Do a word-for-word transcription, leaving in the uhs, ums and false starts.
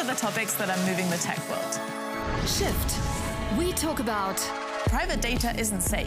are the topics that are moving the tech world. Shift. We talk about private data isn't safe.